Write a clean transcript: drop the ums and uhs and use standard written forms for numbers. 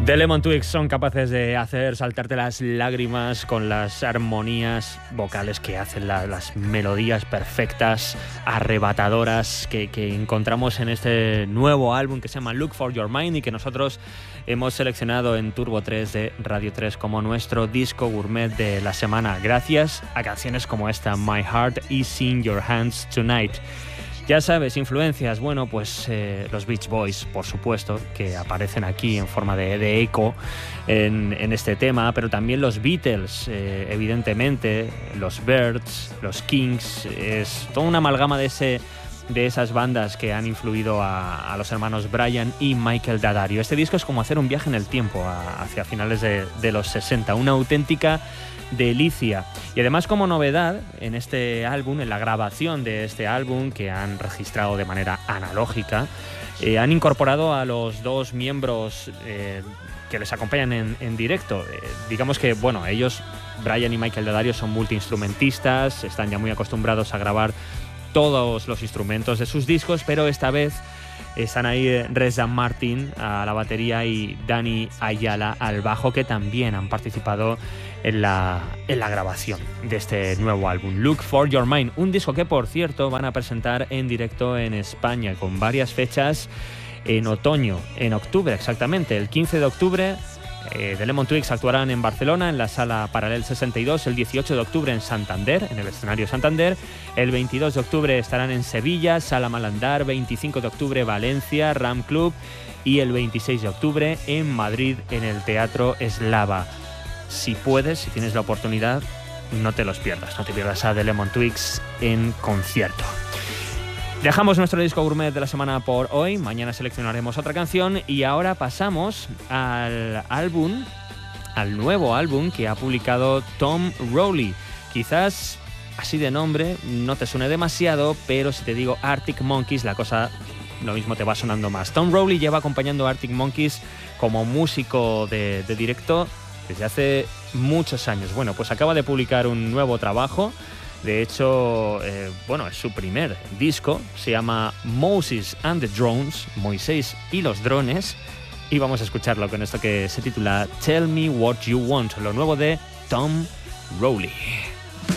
The Lemon Twigs son capaces de hacer saltarte las lágrimas con las armonías vocales que hacen, las melodías perfectas, arrebatadoras que encontramos en este nuevo álbum que se llama Look for Your Mind y que nosotros hemos seleccionado en Turbo 3 de Radio 3 como nuestro disco gourmet de la semana, gracias a canciones como esta, My Heart is in Your Hands Tonight. Ya sabes, influencias, bueno, pues los Beach Boys, por supuesto, que aparecen aquí en forma de eco en este tema, pero también los Beatles, evidentemente, los Byrds, los Kings, es toda una amalgama de esas bandas que han influido a los hermanos Brian y Michael D'Addario. Este disco es como hacer un viaje en el tiempo hacia finales de los 60, una auténtica delicia. Y además, como novedad en este álbum, en la grabación de este álbum que han registrado de manera analógica, han incorporado a los dos miembros que les acompañan en directo. Digamos que, bueno, ellos, Brian y Michael D'Addario, son multiinstrumentistas, están ya muy acostumbrados a grabar todos los instrumentos de sus discos, pero esta vez están ahí Reza Martin a la batería y Dani Ayala al bajo, que también han participado en la grabación de este nuevo álbum, Look for Your Mind, un disco que, por cierto, van a presentar en directo en España con varias fechas en otoño, en octubre exactamente, el 15 de octubre. The Lemon Twigs actuarán en Barcelona en la Sala Paralel 62, el 18 de octubre en Santander, en el escenario Santander, el 22 de octubre estarán en Sevilla, Sala Malandar, 25 de octubre Valencia, Ram Club y el 26 de octubre en Madrid en el Teatro Eslava. Si puedes, si tienes la oportunidad, no te los pierdas, no te pierdas a The Lemon Twigs en concierto. Dejamos nuestro disco gourmet de la semana por hoy, mañana seleccionaremos otra canción y ahora pasamos al nuevo álbum que ha publicado Tom Rowley. Quizás así de nombre no te suene demasiado, pero si te digo Arctic Monkeys, la cosa lo mismo te va sonando más. Tom Rowley lleva acompañando a Arctic Monkeys como músico de directo desde hace muchos años. Bueno, pues acaba de publicar un nuevo trabajo. De hecho, es su primer disco, se llama Moses and the Drones, Moisés y los drones, y vamos a escucharlo con esto que se titula Tell Me What You Want, lo nuevo de Tom Rowley.